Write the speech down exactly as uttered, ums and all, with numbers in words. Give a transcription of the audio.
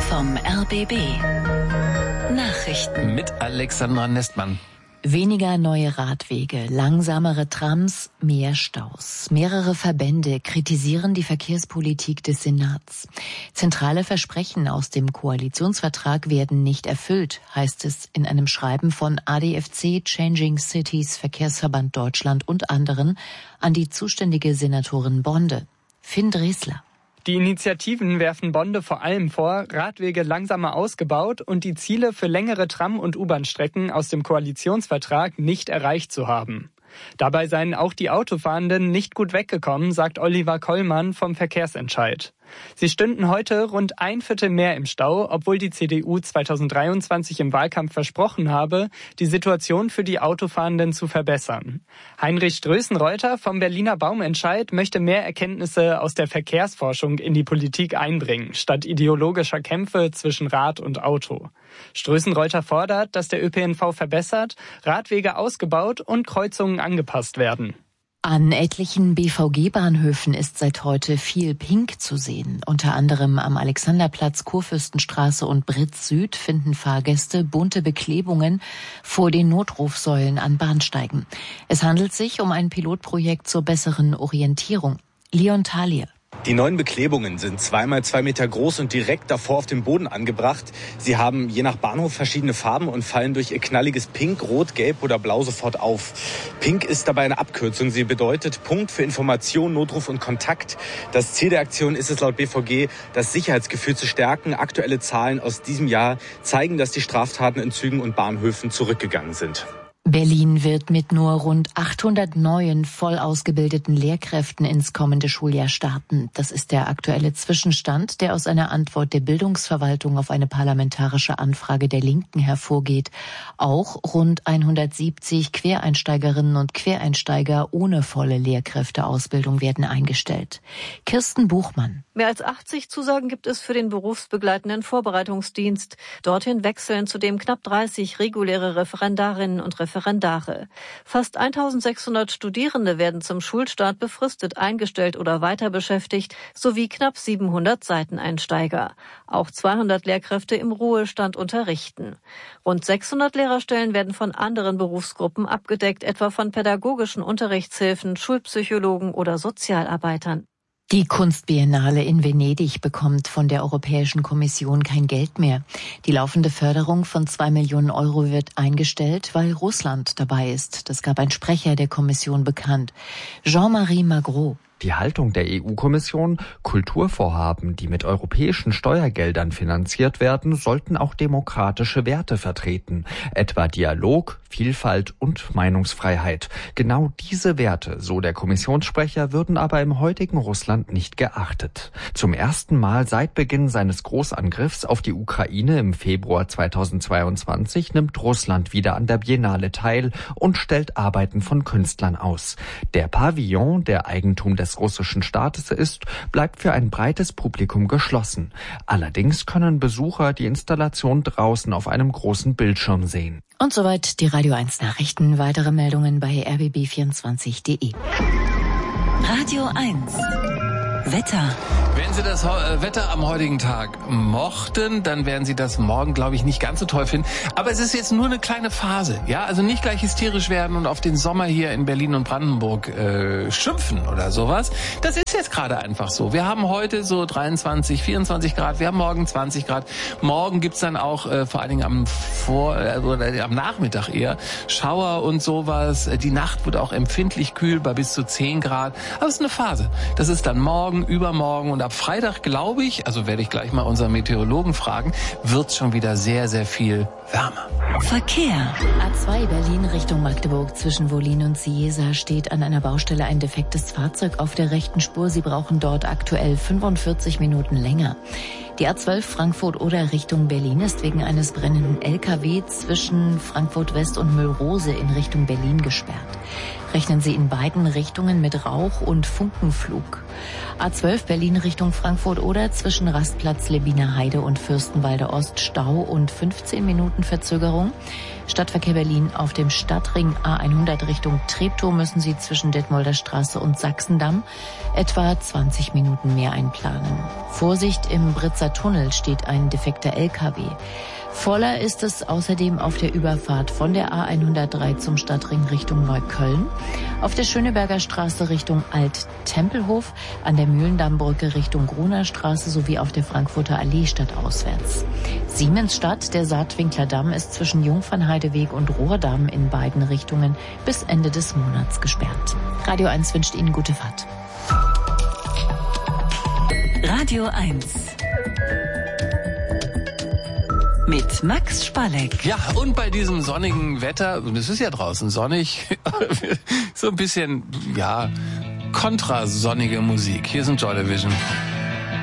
vom R B B. Nachrichten mit Alexandra Nestmann. Weniger neue Radwege, langsamere Trams, mehr Staus. Mehrere Verbände kritisieren die Verkehrspolitik des Senats. Zentrale Versprechen aus dem Koalitionsvertrag werden nicht erfüllt, heißt es in einem Schreiben von A D F C, Changing Cities, Verkehrsverband Deutschland und anderen an die zuständige Senatorin Bonde. Finn Dresler. Die Initiativen werfen Bonde vor allem vor, Radwege langsamer ausgebaut und die Ziele für längere Tram- und U-Bahn-Strecken aus dem Koalitionsvertrag nicht erreicht zu haben. Dabei seien auch die Autofahrenden nicht gut weggekommen, sagt Oliver Kollmann vom Verkehrsentscheid. Sie stünden heute rund ein Viertel mehr im Stau, obwohl die C D U zweitausenddreiundzwanzig im Wahlkampf versprochen habe, die Situation für die Autofahrenden zu verbessern. Heinrich Strößenreuter vom Berliner Baumentscheid möchte mehr Erkenntnisse aus der Verkehrsforschung in die Politik einbringen, statt ideologischer Kämpfe zwischen Rad und Auto. Strößenreuter fordert, dass der Ö P N V verbessert, Radwege ausgebaut und Kreuzungen angepasst werden. An etlichen B V G-Bahnhöfen ist seit heute viel Pink zu sehen. Unter anderem am Alexanderplatz, Kurfürstenstraße und Britz Süd finden Fahrgäste bunte Beklebungen vor den Notrufsäulen an Bahnsteigen. Es handelt sich um ein Pilotprojekt zur besseren Orientierung. Leon Thalia. Die neuen Beklebungen sind zweimal zwei Meter groß und direkt davor auf dem Boden angebracht. Sie haben je nach Bahnhof verschiedene Farben und fallen durch ihr knalliges Pink, Rot, Gelb oder Blau sofort auf. Pink ist dabei eine Abkürzung. Sie bedeutet Punkt für Information, Notruf und Kontakt. Das Ziel der Aktion ist es laut B V G, das Sicherheitsgefühl zu stärken. Aktuelle Zahlen aus diesem Jahr zeigen, dass die Straftaten in Zügen und Bahnhöfen zurückgegangen sind. Berlin wird mit nur rund achthundert neuen, voll ausgebildeten Lehrkräften ins kommende Schuljahr starten. Das ist der aktuelle Zwischenstand, der aus einer Antwort der Bildungsverwaltung auf eine parlamentarische Anfrage der Linken hervorgeht. Auch rund hundertsiebzig Quereinsteigerinnen und Quereinsteiger ohne volle Lehrkräfteausbildung werden eingestellt. Kirsten Buchmann. Mehr als achtzig Zusagen gibt es für den berufsbegleitenden Vorbereitungsdienst. Dorthin wechseln zudem knapp dreißig reguläre Referendarinnen und Referendare. Fast eintausendsechshundert Studierende werden zum Schulstart befristet eingestellt oder weiter beschäftigt, sowie knapp siebenhundert Seiteneinsteiger. Auch zweihundert Lehrkräfte im Ruhestand unterrichten. Rund sechshundert Lehrerstellen werden von anderen Berufsgruppen abgedeckt, etwa von pädagogischen Unterrichtshilfen, Schulpsychologen oder Sozialarbeitern. Die Kunstbiennale in Venedig bekommt von der Europäischen Kommission kein Geld mehr. Die laufende Förderung von zwei Millionen Euro wird eingestellt, weil Russland dabei ist. Das gab ein Sprecher der Kommission bekannt. Jean-Marie Magro. Die Haltung der E U-Kommission, Kulturvorhaben, die mit europäischen Steuergeldern finanziert werden, sollten auch demokratische Werte vertreten, etwa Dialog, Vielfalt und Meinungsfreiheit. Genau diese Werte, so der Kommissionssprecher, würden aber im heutigen Russland nicht geachtet. Zum ersten Mal seit Beginn seines Großangriffs auf die Ukraine im Februar zweitausendzweiundzwanzig nimmt Russland wieder an der Biennale teil und stellt Arbeiten von Künstlern aus. Der Pavillon, der Eigentum des russischen Staates ist, bleibt für ein breites Publikum geschlossen. Allerdings können Besucher die Installation draußen auf einem großen Bildschirm sehen. Und soweit die Radio eins Nachrichten. Weitere Meldungen bei r b b vierundzwanzig punkt de. Radio eins Wetter. Wenn Sie das Wetter am heutigen Tag mochten, dann werden Sie das morgen, glaube ich, nicht ganz so toll finden. Aber es ist jetzt nur eine kleine Phase, ja? Also nicht gleich hysterisch werden und auf den Sommer hier in Berlin und Brandenburg äh, schimpfen oder sowas. Das ist jetzt gerade einfach so. Wir haben heute so dreiundzwanzig, vierundzwanzig Grad, wir haben morgen zwanzig Grad. Morgen gibt's dann auch äh, vor allen Dingen am Vor- oder am Nachmittag eher Schauer und sowas. Die Nacht wird auch empfindlich kühl bei bis zu zehn Grad. Aber es ist eine Phase. Das ist dann morgen, übermorgen und ab Freitag, glaube ich, also werde ich gleich mal unseren Meteorologen fragen, wird es schon wieder sehr, sehr viel wärmer. Verkehr. A zwei Berlin Richtung Magdeburg zwischen Wollin und Ciesa steht an einer Baustelle ein defektes Fahrzeug auf der rechten Spur. Sie brauchen dort aktuell fünfundvierzig Minuten länger. Die A zwölf Frankfurt-Oder Richtung Berlin ist wegen eines brennenden L K W zwischen Frankfurt West und Müllrose in Richtung Berlin gesperrt. rechnen Sie in beiden Richtungen mit Rauch und Funkenflug. A zwölf Berlin Richtung Frankfurt oder zwischen Rastplatz Lebiner Heide und Fürstenwalde Ost Stau und fünfzehn Minuten Verzögerung. Stadtverkehr Berlin auf dem Stadtring A hundert Richtung Treptow müssen Sie zwischen Detmolder Straße und Sachsendamm etwa zwanzig Minuten mehr einplanen. Vorsicht, im Britzer Tunnel steht ein defekter L K W. Voller ist es außerdem auf der Überfahrt von der A hundertdrei zum Stadtring Richtung Neukölln, auf der Schöneberger Straße Richtung Alt-Tempelhof, an der Mühlendammbrücke Richtung Gruner Straße sowie auf der Frankfurter Allee stadtauswärts. Siemensstadt, der Saatwinkler Damm, ist zwischen Jungfernheideweg und Rohrdamm in beiden Richtungen bis Ende des Monats gesperrt. Radio eins wünscht Ihnen gute Fahrt. Radio eins. Mit Max Spalleck. Ja, und bei diesem sonnigen Wetter, und es ist ja draußen sonnig, so ein bisschen, ja, kontrasonnige Musik. Hier sind Joy Division.